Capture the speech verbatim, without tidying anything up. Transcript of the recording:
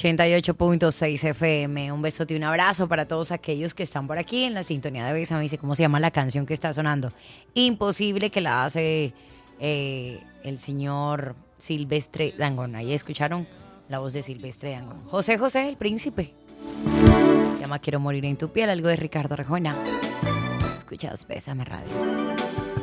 ochenta y ocho punto seis F M. Un besote y un abrazo para todos aquellos que están por aquí en la sintonía de Bésame. Dice, ¿cómo se llama la canción que está sonando? Imposible, que la hace eh, el señor Silvestre Dangond. Ahí escucharon la voz de Silvestre Dangond. José José, el príncipe. Se llama Quiero morir en tu piel, algo de Ricardo Arjona. Escuchas Bésame Radio.